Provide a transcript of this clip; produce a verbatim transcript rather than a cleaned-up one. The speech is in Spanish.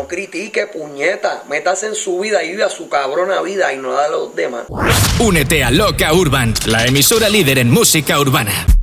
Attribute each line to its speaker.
Speaker 1: critique, puñeta. Métase en su vida y viva su cabrona vida y no la de los demás.
Speaker 2: Únete a Loca Urban, la emisora líder en música urbana.